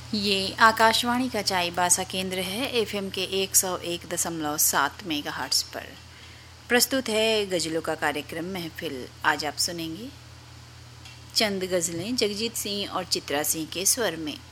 ये आकाशवाणी का चाईबासा केंद्र है। एफएम के 101.7 मेगाहर्ट्ज़ पर प्रस्तुत है गज़लों का कार्यक्रम महफिल। आज आप सुनेंगे चंद गज़लें जगजीत सिंह और चित्रा सिंह के स्वर में।